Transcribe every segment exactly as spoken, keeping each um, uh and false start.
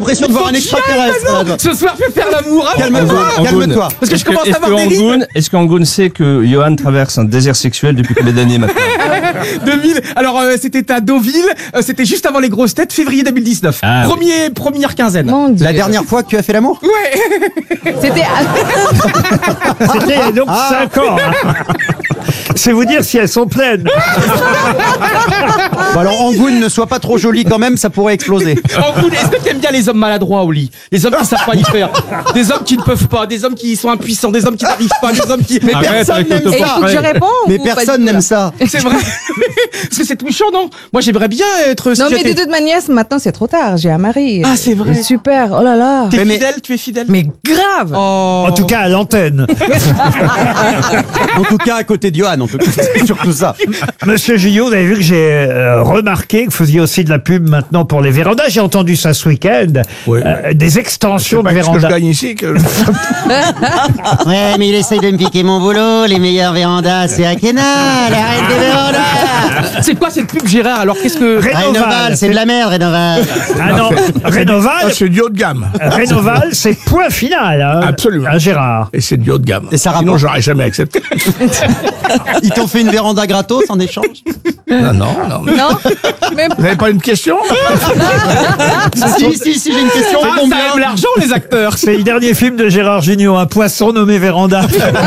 l'impression de voir un extraterrestre. Ce soir, je vais faire l'amour. Calme-toi, calme-toi. Parce que je commence est-ce à avoir que des rides. Angoun, est-ce qu'Angoun sait que Johan traverse un désert sexuel depuis combien d'années maintenant? deux mille. Alors, euh, c'était à Deauville. Euh, c'était juste avant les grosses têtes, février deux mille dix-neuf. Ah, Premier, première quinzaine. Mon Dieu. La dernière fois que tu as fait l'amour? Ouais. C'était. C'était il y a donc cinq ans. hein. C'est vous dire si elles sont pleines. Bon, alors, Angoun, ne sois pas trop joli quand même, ça pourrait exploser. Angoun, est-ce que t'aimes bien les hommes maladroits au lit? Les hommes qui savent pas y faire. Des hommes qui ne peuvent pas. Des hommes qui sont impuissants. Des hommes qui n'arrivent pas. Des hommes qui. Mais Arrête personne avec n'aime Et il ça. faut que je réponde. Mais ou pas personne du tout, n'aime là ça. C'est vrai. Parce que c'est touchant, non? Moi, j'aimerais bien être. si Non, mais j'étais- de toute manière, maintenant c'est trop tard. J'ai un mari. Ah, c'est vrai. Super. Oh là là. T'es Mais- fidèle, tu es fidèle. Mais grave. Oh. En tout cas, à l'antenne. En tout cas, à côté de Johan, en tout cas. C'est surtout ça. Monsieur Gillot, vous avez vu que j'ai euh, remarqué que vous faisiez aussi de la pub maintenant pour les vérandas. J'ai entendu ça ce week-end. Oui. Euh, des extensions de Pas que ce que je vérandas. gagne ici. Que... Ouais, mais il essaye de me piquer mon boulot. Les meilleures vérandas, c'est à Kéna, la reine des vérandas. C'est quoi cette pub, Gérard? Alors, qu'est-ce que. Rénoval, c'est de la merde, Rénoval. Ah non, Ça, Rénoval, c'est du haut de gamme. Rénoval, c'est point final. Hein, Absolument. Hein, Gérard. Et c'est du haut de gamme. Et ça Sinon, rapporte. j'aurais jamais accepté. Ils t'ont fait une véranda gratos en échange? Non, non, non. Non. Mais Vous n'avez pas une question? Si, si, si, j'ai une question. Ah, Combien ça aime l'argent, les acteurs. C'est le dernier film de Gérard Jugnot, un poisson nommé Véranda.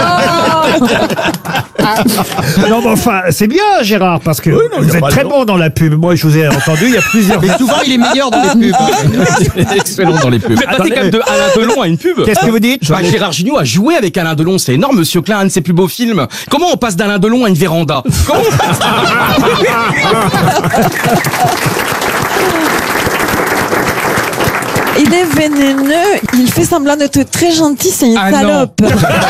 Non, mais enfin, c'est bien, Gérard, parce que Oui, non, y vous a êtes pas de très raison. bon dans la pub. Moi, je vous ai entendu, il y a plusieurs. Mais souvent, il est meilleur dans les pubs. Excellent dans les pubs. Vous êtes passé quand même de Alain Delon à une pub. Qu'est-ce que vous dites? Bah, Gérard Jugnot a joué avec Alain Delon, c'est énorme, Monsieur Klein, un de ses plus beaux films. Comment on passe d'Alain Delon à une véranda? Comment on passe Il est vénéneux, il fait semblant d'être très gentil, c'est une Ah non. salope.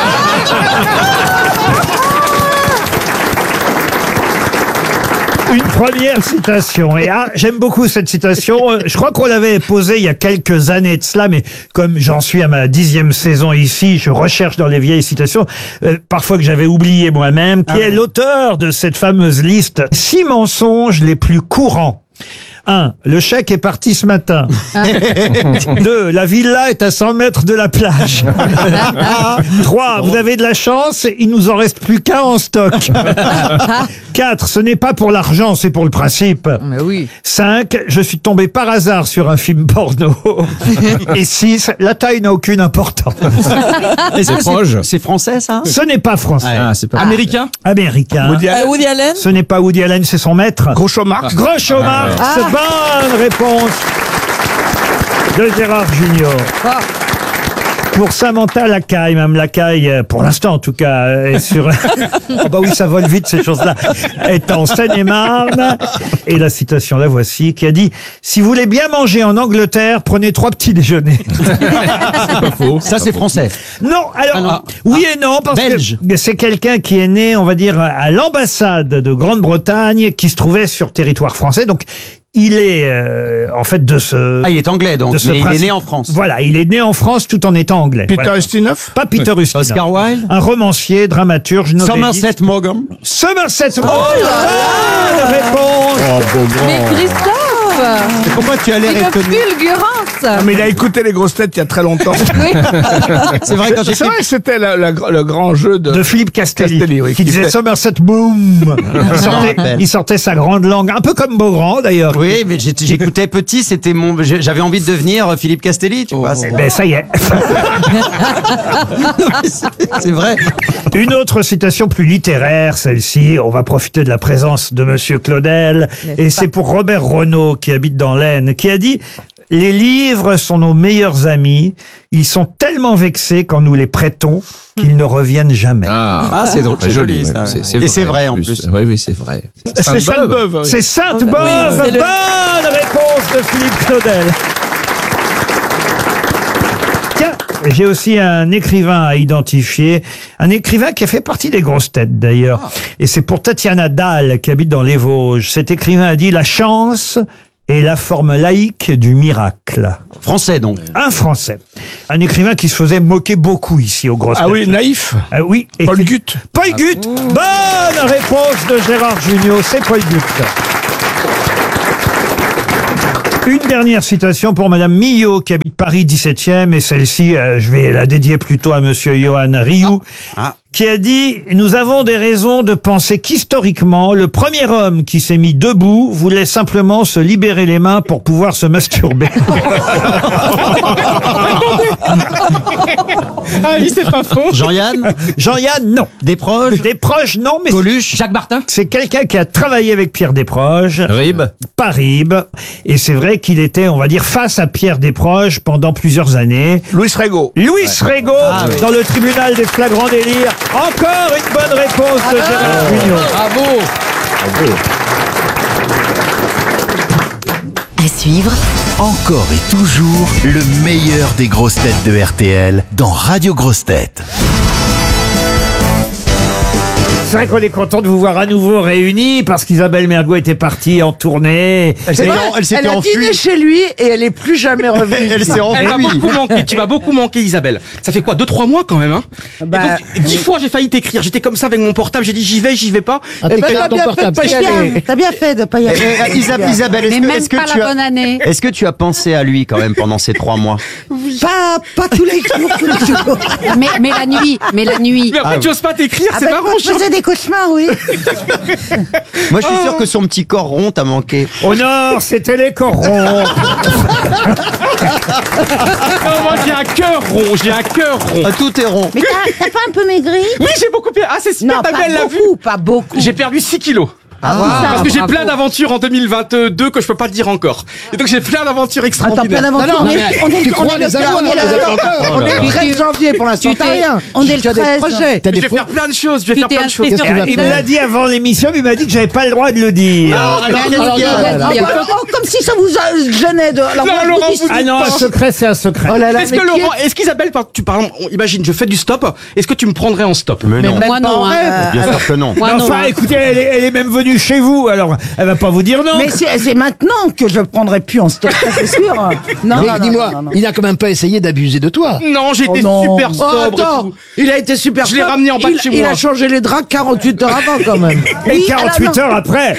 Une première citation. Et ah, j'aime beaucoup cette citation. Euh, Je crois qu'on l'avait posée il y a quelques années de cela, mais comme j'en suis à ma dixième saison ici, je recherche dans les vieilles citations, euh, parfois que j'avais oublié moi-même, qui est l'auteur de cette fameuse liste. Six mensonges les plus courants. Un, le chèque est parti ce matin. Deux, la villa est à cent mètres de la plage. Trois, vous avez de la chance, il nous en reste plus qu'un en stock. Quatre, ce n'est pas pour l'argent, c'est pour le principe. Mais oui. Cinq, je suis tombé par hasard sur un film porno. Et six, la taille n'a aucune importance. Est-ce que proche. c'est- c'est français, ça? Ce n'est pas français. Ah, c'est pas. Américain? Américain. Woody Euh, Allen, Woody Allen. Ce n'est pas Woody Allen, c'est son maître. Groucho Marx. Groucho Marx, bonne réponse de Gérard Junior. Pour Samantha Lacaille, même Lacaille, euh, pour l'instant en tout cas, euh, est sur... Ah bah oui, ça vole vite ces choses-là, est en Seine-et-Marne. Et la citation, la voici, qui a dit « Si vous voulez bien manger en Angleterre, prenez trois petits déjeuners. pas faux. Ça, c'est français. » Non, alors, Ah non. oui et non, parce Belge. que c'est quelqu'un qui est né, on va dire, à l'ambassade de Grande-Bretagne, qui se trouvait sur territoire français, donc il est euh, en fait de ce... Ah, il est anglais, donc. de ce Mais il est principe. né en France. Voilà, il est né en France tout en étant anglais. Peter Voilà. Ustinov. Pas Peter Ustinov. Oscar Wilde. Un romancier, dramaturge, novelliste. Somerset Maugham. Somerset Maugham. Bonne réponse. Mais Christophe. Et pourquoi tu as l'air Une étonné? fulgurance. Ah, mais il a écouté les grosses têtes il y a très longtemps. Oui. C'est vrai, quand C'est j'étais vrai que c'était la- la- le grand jeu de... De Philippe Castelli, Castelli, oui, qui qui disait fait- Somerset Boom. Il sortait, rappelle. il sortait sa grande langue, un peu comme Beaugrand d'ailleurs. Oui, mais j'étais- j'écoutais petit, c'était mon, j'ai- j'avais envie de devenir Philippe Castelli, tu vois. C'est Ben ça y est. c'est vrai. Une autre citation plus littéraire, celle-ci. On va profiter de la présence de Monsieur Claudel. Et c'est pour Robert Renaud, qui habite dans l'Aisne, qui a dit « Les livres sont nos meilleurs amis. Ils sont tellement vexés quand nous les prêtons qu'ils ne reviennent jamais. Ah, Ah, c'est drôle, très c'est joli. joli, ça. C'est- c'est Et c'est vrai, en Oui, oui, c'est vrai. C'est Sainte-Beuve. oui. C'est Sainte-Beuve. c'est le- Bonne réponse de Philippe Claudel. Tiens, j'ai aussi un écrivain à identifier, un écrivain qui a fait partie des grosses têtes d'ailleurs. Et c'est pour Tatiana Dahl qui habite dans les Vosges. Cet écrivain a dit « La chance est la forme laïque du miracle Français, donc. ». Un Français. Un écrivain qui se faisait moquer beaucoup ici aux grosses Ah têtes. oui, naïf. Ah oui. Et Paul qui- Gutt. Paul Gutt. Bonne réponse de Gérard Jugnot, c'est Paul Gutt. Une dernière citation pour Madame Millot, qui habite Paris dix-septième, et celle-ci, euh, je vais la dédier plutôt à Monsieur Johan Rioux, Ah. qui a dit « Nous avons des raisons de penser qu'historiquement, le premier homme qui s'est mis debout voulait simplement se libérer les mains pour pouvoir se masturber. » Ah oui, c'est pas faux. Jean-Yann. Jean-Yann, non. Desproges. Desproges, non, mais Coluche. Jacques Martin. c'est quelqu'un qui a travaillé avec Pierre Desproges. Rib. Pas Rib. Et c'est vrai qu'il était, on va dire, face à Pierre Desproges pendant plusieurs années. Louis Rego. Louis Rego, dans le tribunal des flagrants délires. Encore une bonne réponse de Gérard Jugnot. Bravo. À suivre, Encore et toujours le meilleur des grosses têtes de R T L dans Radio Grosses Têtes. C'est vrai qu'on est content de vous voir à nouveau réunis parce qu'Isabelle Mergo était partie en tournée. Elle s'était en- elle s'était Elle a enfuie. dîné chez lui et elle est plus jamais revenue. Elle s'est Elle m'a enfuie. beaucoup manqué. Tu m'as beaucoup manqué, Isabelle. Ça fait quoi, deux trois mois quand même, hein Bah, Écoute, dix fois j'ai failli t'écrire. J'étais comme ça avec mon portable. J'ai dit j'y vais, j'y vais pas. eh ben, t'as bien fait de pas y aller. T'as bien fait de pas y Eh, aller. eh, Isab- Isabelle, est-ce Mais que, même est-ce que pas tu la as, bonne année. est-ce que tu as pensé à lui quand même pendant ces trois mois? Pas, pas tous les jours, tous les jours. Mais, mais la nuit, mais la nuit. Mais après tu oses pas t'écrire, Ah c'est ben, marrant. quand je faisais des cauchemars, oui. Moi, je suis sûr que son petit corps rond t'a manqué. Au nord, c'était les corons. Non, moi j'ai un cœur rond, j'ai un cœur rond. Ah, tout est rond. Mais t'as t'as pas un peu maigri? Oui, j'ai beaucoup perdu. Ah, c'est super, Non, t'as pas vu, elle l'a vu. beaucoup, pas beaucoup. J'ai perdu six kilos. Ah, Parce que j'ai bravo. plein d'aventures en deux mille vingt-deux que je peux pas te dire encore. Et donc j'ai plein d'aventures Attends, plein extraordinaires. d'aventures. Mais on est, on est le les on est le- On est le treize janvier pour l'instant. Tu T'as t'es- rien. on est le Tu as des treize. projets. Je vais faire plein de choses, je vais Tu faire t'es plein de choses. inscrit sur Il me l'a dit avant l'émission, mais il m'a dit que j'avais pas le droit de le dire. alors, Alors, qu'est-ce qu'il y a alors, Ah, il y a- bah, oh, comme si ça vous a- gênait de. Alors, Non, moi, je Laurent, vous dis- vous- Ah non, un secret, c'est un secret. Oh là là, Est-ce mais que qui Laurent, est-ce qu'Isabelle, par- tu par exemple, on- imagine, je fais du stop, est-ce que tu me prendrais en stop? Mais non. Moi non. hein. Bien sûr que non. Moi Mais non. enfin, hein. écoutez, elle est, elle est même venue chez vous, alors elle va pas vous dire non. Mais c'est c'est maintenant que je prendrai plus en stop, ça, c'est sûr. Non, non, non, dis-moi, non, non. il n'a quand même pas essayé d'abuser de toi. Non, j'ai été non. super Oh, sobre. et attends, tout. il a été super Je l'ai sobre. ramené en bas de Il- chez Il moi. a changé les draps quarante-huit heures avant quand même. Et Oui, quarante-huit alors, heures après.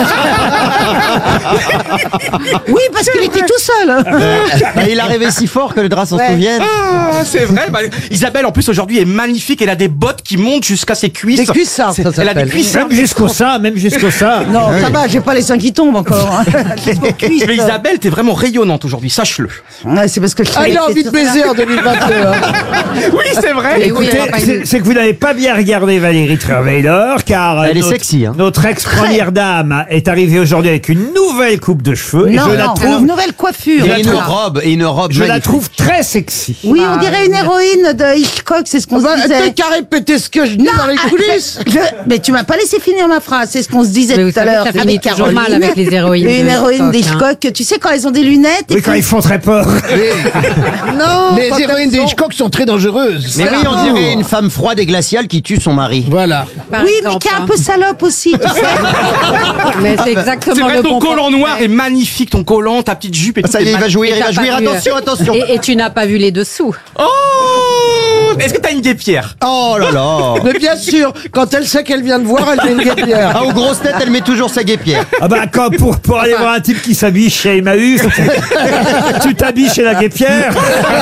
Oui, parce qu'il était tout seul. Bah, il a rêvé si fort que le drap s'en Ouais. souvienne. Ah, c'est vrai. Bah, Isabelle, en plus, aujourd'hui, est magnifique. Elle a des bottes qui montent jusqu'à ses cuisses. Des cuissards, ça Elle a des s'appelle. cuissards. Même jusqu'au sein, même jusqu'au sein. Non, ça va, j'ai pas les seins qui tombent encore. hein. Jusqu'aux cuisses. Mais Isabelle, t'es vraiment rayonnante aujourd'hui, sache-le. Ouais, c'est parce que je Ah, il a c'est envie de tout ça. baiser en deux mille vingt et un. Oui, c'est vrai. Et oui, Écoutez, elle a pas c'est une- c'est que vous n'avez pas bien regardé Valérie Trierweiler, car Elle est notre, sexy, hein. notre ex-première dame est arrivée aujourd'hui avec une nouvelle coupe de cheveux. et Non, je la non, trouve, une nouvelle coiffure. Et une Voilà. robe, et une robe je la magnifique. trouve très sexy. Oui, on dirait une héroïne de Hitchcock, c'est ce qu'on Bah, se T'as disait. qu'à répéter ce que je dis dans les ah, coulisses. je- mais tu m'as pas laissé finir ma phrase, c'est ce qu'on se disait Mais vous tout à savez l'heure. que ça finit avec toujours Caroline. mal avec les héroïnes Une de héroïne Hitchcock, hein. d'Hitchcock, tu sais, quand elles ont des lunettes. et Oui, quand puis- ils font très peur. Non, Les pas héroïnes de comme ça. Hitchcock sont très dangereuses. Mais oui, on dirait une femme froide et glaciale qui tue son mari. Voilà. Par Oui, mais exemple, qui est un hein. peu salope aussi, tu sais. Mais c'est exactement C'est vrai, le ton bon collant point. noir est magnifique, ton collant, ta petite jupe et tout. Ça y est, est il va magnifique. jouir, Et il va t'as jouir. pas vu, euh, Attention, attention. Et, et tu n'as pas vu les dessous. Oh! Est-ce que t'as une guêpière? Oh là là. Mais bien sûr, quand elle sait qu'elle vient de voir, elle met une guêpière. Ah, aux grosses têtes, elle met toujours sa guêpière. Ah bah quand pour, pour aller voir un type qui s'habille chez Emmaüs, tu t'habilles chez la guêpière.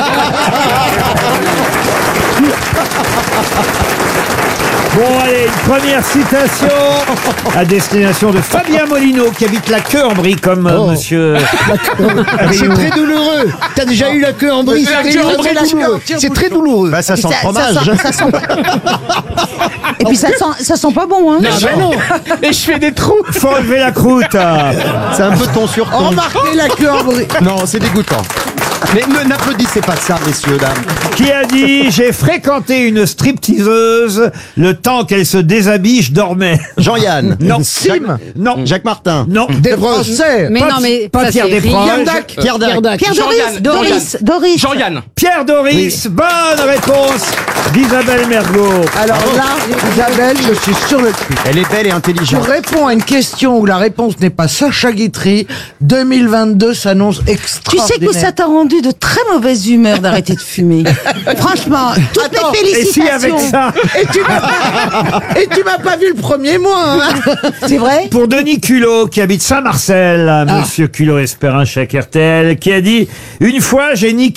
Bon allez, une première citation à destination de Fabien Molino qui habite la queue en brie comme euh, Oh. monsieur. C'est très douloureux. T'as déjà eu la queue en brie. La C'est queue en très brie, douloureux. C'est très douloureux. Bah, ça Et sent le ça- fromage. ça sent- ça sent pas- Et puis ça sent, ça sent pas bon, hein. Ah ben non. Et je fais des trous. Faut enlever la croûte. C'est un peu ton sur ton. Remarquez la queue en brie. Non, c'est dégoûtant. Mais ne- n'applaudissez pas ça, messieurs, dames. Qui a dit j'ai fréquenté une stripteaseuse le temps qu'elle se déshabille, je dormais. Jean-Yann. Non. Sim. Non. Jacques Martin. Non. Des Français. Mais Pas- non, mais pas ça, Pierre c'est Desproges. rien. Dac. Pierre Dac. Pierre Jean-Yann, Doris, Doris, Doris. Jean-Yann. Pierre Doris, bonne réponse d'Isabelle Mergo. Alors là, Isabelle, je suis sur le cul. Elle est belle et Tu intelligente. réponds à une question où la réponse n'est pas Sacha Guitry. deux mille vingt-deux s'annonce Tu extraordinaire. sais que ça t'a rendu de très mauvaise humeur d'arrêter de fumer. Franchement, toutes Attends, mes Et si félicitations. avec ça, Et tu m'as et tu m'as pas vu le premier mois. Hein. C'est vrai? pour Denis Culot, qui habite Saint-Marcel, monsieur Culot espère un chèque R T L, qui a dit « Une fois, j'ai niqué